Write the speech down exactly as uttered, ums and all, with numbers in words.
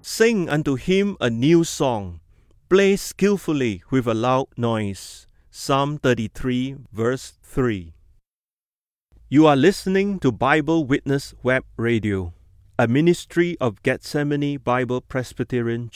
Sing unto him a new song. Play skillfully with a loud noise. Psalm thirty-three, verse three. You are listening to Bible Witness Web Radio, a ministry of Gethsemane Bible Presbyterian